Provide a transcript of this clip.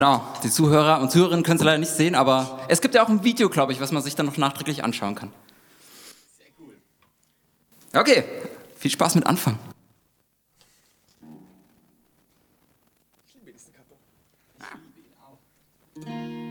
Genau, die Zuhörer und Zuhörerinnen können es leider nicht sehen, aber es gibt ja auch ein Video, glaube ich, was man sich dann noch nachträglich anschauen kann. Sehr cool. Okay, viel Spaß mit Anfang. Ich liebe diesen Karton. Ich liebe ihn auch.